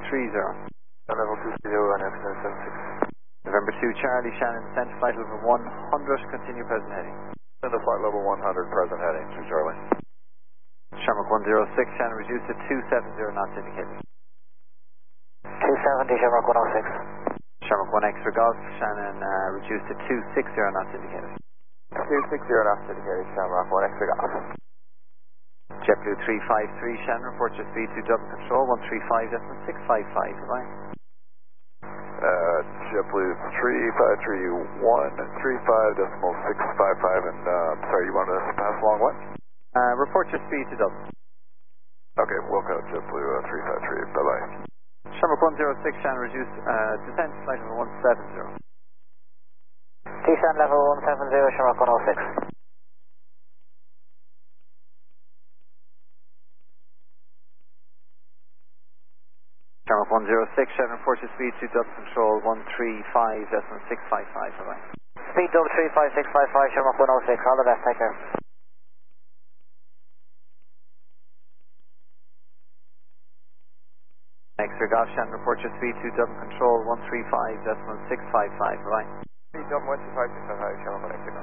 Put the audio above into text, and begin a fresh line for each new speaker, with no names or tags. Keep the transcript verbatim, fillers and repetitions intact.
three zero.
Level two three zero, Ryanair seven seven six.
November two Charlie, Shannon, descent flight level one hundred, continue present heading.
Center flight level one hundred, present heading, two Charlie.
Shamrock one zero six, Shannon, reduced to two seven zero knots indicated.
two seventy, Shamrock one oh six.
Shamrock one X for Golf, Shannon, uh, reduced to two six zero knots indicated.
two six zero knots indicated, Shamrock one X for Golf.
JetBlue three five three, Shannon, report your speed to double control, one three five decimal six five five, goodbye.
Uh, JetBlue three five three one three five decimal six five five, and uh, sorry, you wanted us to pass along what?
Uh, report your speed to double.
Okay, welcome JetBlue uh, three five three, bye bye.
Shamrock one zero six, Shannon, reduce, uh, descent flight level one seven zero.
Descent level one seven zero, Shamrock one oh six.
Shamrock one zero six, Shannon, report your speed to double control, one three five decimal six five five, bye-bye.
Speed double three five six five five, Shamrock one oh six, all the best, take care.
Next for Golf, Shannon, report your speed to double control, one three five decimal six five five, bye-bye.
Speed double one two five six five five, Shamrock one X.